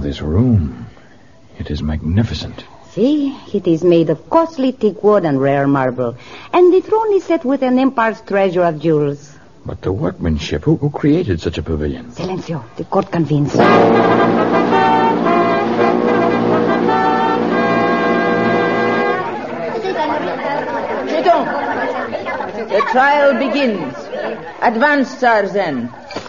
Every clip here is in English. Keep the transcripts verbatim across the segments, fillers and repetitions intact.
this room. It is magnificent. See, it is made of costly teak wood and rare marble. And the throne is set with an empire's treasure of jewels. But the workmanship, who, who created such a pavilion? Silencio, the court convenes. Sit down. The trial begins. Advance, Tarzan.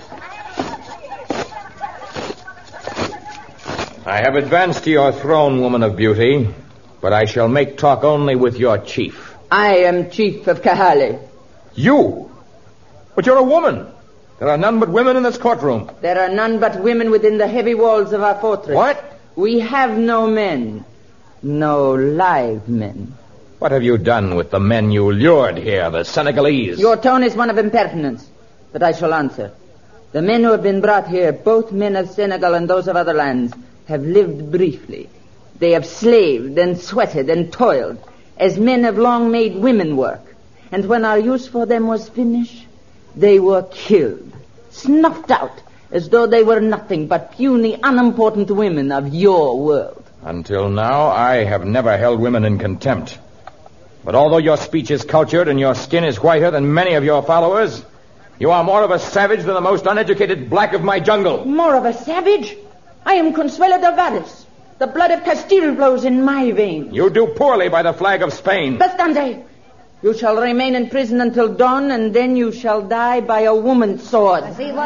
I have advanced to your throne, woman of beauty, but I shall make talk only with your chief. I am chief of Kahale. You? But you're a woman. There are none but women in this courtroom. There are none but women within the heavy walls of our fortress. What? We have no men. No live men. What have you done with the men you lured here, the Senegalese? Your tone is one of impertinence, but I shall answer. The men who have been brought here, both men of Senegal and those of other lands, have lived briefly. They have slaved and sweated and toiled, as men have long made women work. And when our use for them was finished, they were killed, snuffed out, as though they were nothing but puny, unimportant women of your world. Until now, I have never held women in contempt. But although your speech is cultured and your skin is whiter than many of your followers, you are more of a savage than the most uneducated black of my jungle. More of a savage? I am Consuelo de Vares. The blood of Castile flows in my veins. You do poorly by the flag of Spain. Bastante! You shall remain in prison until dawn, and then you shall die by a woman's sword.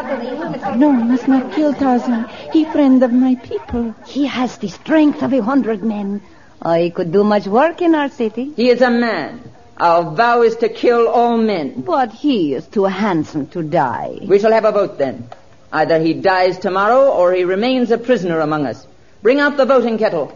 No, must not kill Tarzan. He friend of my people. He has the strength of a hundred men. I could do much work in our city. He is a man. Our vow is to kill all men. But he is too handsome to die. We shall have a vote then. Either he dies tomorrow or he remains a prisoner among us. Bring out the voting kettle.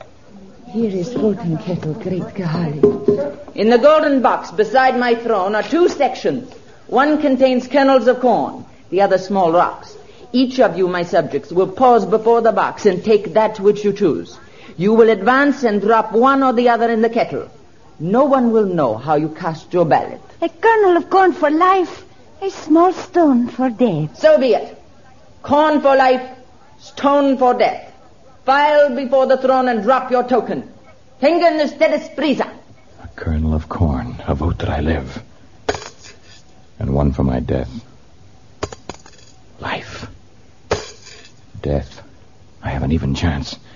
Here is voting kettle, great Kahale. In the golden box beside my throne are two sections. One contains kernels of corn, the other small rocks. Each of you, my subjects, will pause before the box and take that which you choose. You will advance and drop one or the other in the kettle. No one will know how you cast your ballot. A kernel of corn for life, a small stone for death. So be it. Corn for life, stone for death. File before the throne and drop your token. Tengan ustedes prisa. A kernel of corn, a vote that I live. And one for my death. Life. Death. I have an even chance.